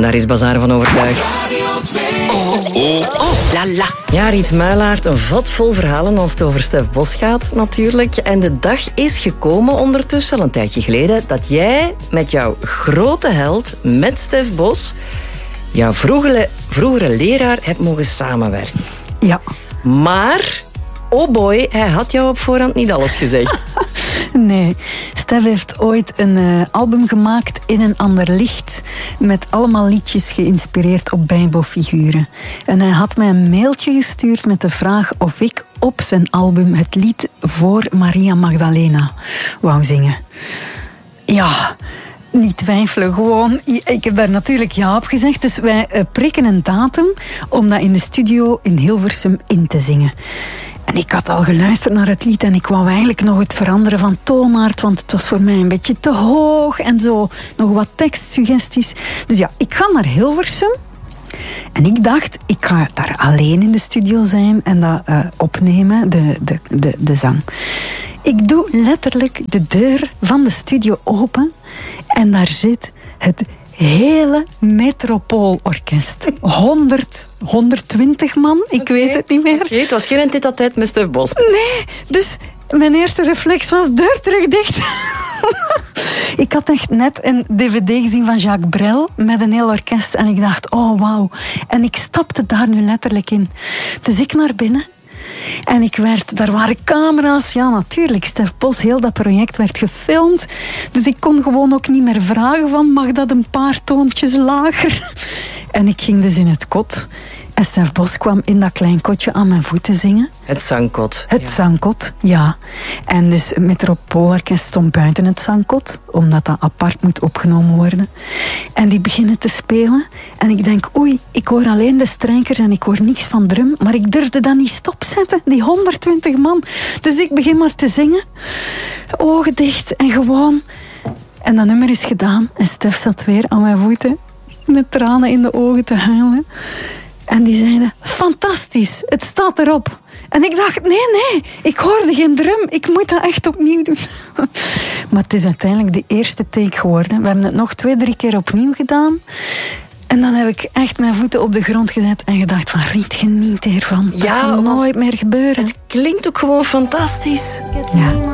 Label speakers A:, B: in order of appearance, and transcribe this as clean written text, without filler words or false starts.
A: daar is Bazaar van overtuigd.
B: La la.
A: Ja, Riet Muilaert, een vat vol verhalen als het over Stef Bos gaat natuurlijk. En de dag is gekomen ondertussen, al een tijdje geleden, dat jij met jouw grote held, met Stef Bos, jouw vroegere leraar hebt mogen samenwerken.
C: Ja.
A: Maar, oh boy, hij had jou op voorhand niet alles gezegd.
C: Nee, Stef heeft ooit een album gemaakt in een ander licht, met allemaal liedjes geïnspireerd op bijbelfiguren. En hij had mij een mailtje gestuurd met de vraag of ik op zijn album het lied voor Maria Magdalena wou zingen. Ja, niet twijfelen, gewoon. Ik heb daar natuurlijk ja op gezegd. Dus wij prikken een datum om dat in de studio in Hilversum in te zingen. En ik had al geluisterd naar het lied en ik wou eigenlijk nog het veranderen van toonaard, want het was voor mij een beetje te hoog en zo. Nog wat tekstsuggesties. Dus ja, ik ga naar Hilversum. En ik dacht, ik ga daar alleen in de studio zijn en dat opnemen, de zang. Ik doe letterlijk de deur van de studio open en daar zit het hele Metropoolorkest. 120 man, ik weet het niet meer.
A: Okay, het was geen tête-à-tête met Stef Bos.
C: Nee, dus mijn eerste reflex was deur terug dicht. Ik had echt net een dvd gezien van Jacques Brel met een heel orkest en ik dacht, oh wauw. En ik stapte daar nu letterlijk in. Dus ik naar binnen. En daar waren camera's. Ja, natuurlijk, Stef Bos, heel dat project werd gefilmd. Dus ik kon gewoon ook niet meer vragen van, mag dat een paar toontjes lager? En ik ging dus in het kot. En Stef Bos kwam in dat klein kotje aan mijn voeten zingen.
A: Het zangkot.
C: Het zangkot, ja. En dus het Metropoolorkest stond buiten het zangkot, omdat dat apart moet opgenomen worden. En die beginnen te spelen. En ik denk, oei, ik hoor alleen de strijkers en ik hoor niks van drum. Maar ik durfde dat niet stopzetten, die 120 man. Dus ik begin maar te zingen. Ogen dicht en gewoon. En dat nummer is gedaan. En Stef zat weer aan mijn voeten, met tranen in de ogen te huilen. En die zeiden, fantastisch, het staat erop. En ik dacht, nee, ik hoorde geen drum. Ik moet dat echt opnieuw doen. Maar het is uiteindelijk de eerste take geworden. We hebben het nog 2-3 keer opnieuw gedaan. En dan heb ik echt mijn voeten op de grond gezet en gedacht van, Riet, geniet hiervan. Dat kan nooit meer gebeuren.
A: Het klinkt ook gewoon fantastisch.
C: Ja.